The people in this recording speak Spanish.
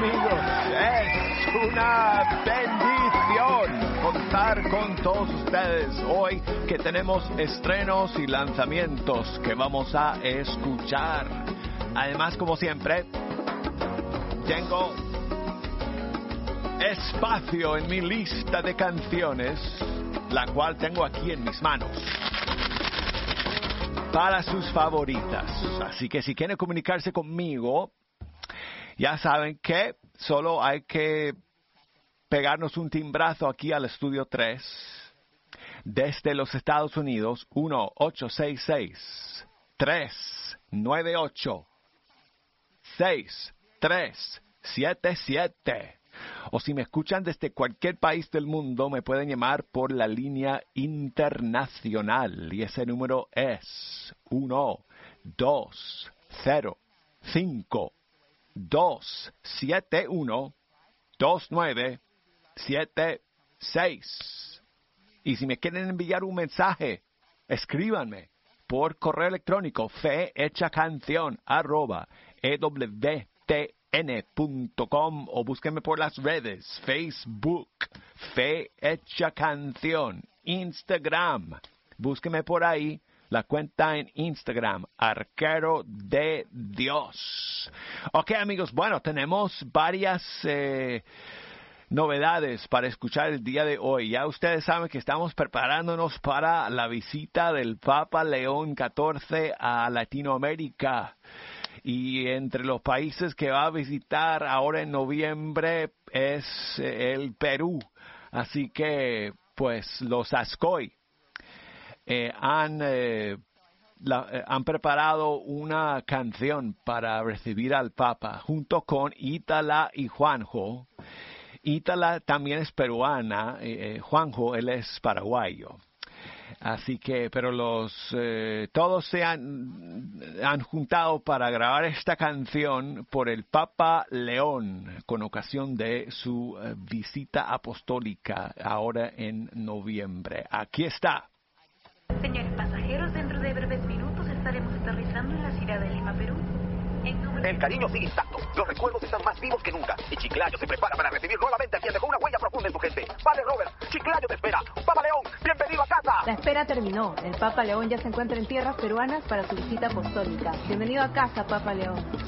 amigos, es una bendición contar con todos ustedes hoy que tenemos estrenos y lanzamientos que vamos a escuchar. Además, como siempre, tengo espacio en mi lista de canciones, la cual tengo aquí en mis manos, para sus favoritas. Así que si quieren comunicarse conmigo, ya saben que solo hay que pegarnos un timbrazo aquí al estudio 3 desde los Estados Unidos, 1-866-398-6377. O si me escuchan desde cualquier país del mundo, me pueden llamar por la línea internacional. Y ese número es 1-205-271-2976. Y si me quieren enviar un mensaje, escríbanme por correo electrónico fehechacanción@ewtn.com o búsquenme por las redes, Facebook, Fe Hecha Canción, Instagram, búsquenme por ahí, la cuenta en Instagram, Arquero de Dios. Ok, amigos, bueno, tenemos varias novedades para escuchar el día de hoy. Ya ustedes saben que estamos preparándonos para la visita del Papa León XIV a Latinoamérica. Y entre los países que va a visitar ahora en noviembre es el Perú. Así que, pues, los Ascoy han preparado una canción para recibir al Papa junto con Ítala y Juanjo. Ítala también es peruana, Juanjo, él es paraguayo. Así que, pero todos se han juntado para grabar esta canción por el Papa León con ocasión de su visita apostólica ahora en noviembre. Aquí está. Señores pasajeros, dentro de breves minutos estaremos aterrizando en la ciudad de Lima, Perú. El cariño sigue intacto, los recuerdos están más vivos que nunca y Chiclayo se prepara para recibir nuevamente a quien dejó una huella profunda en su gente. Vale, Robert, Chiclayo te espera. Papa León, bienvenido a casa. La espera terminó. El Papa León ya se encuentra en tierras peruanas para su visita apostólica. Bienvenido a casa, Papa León.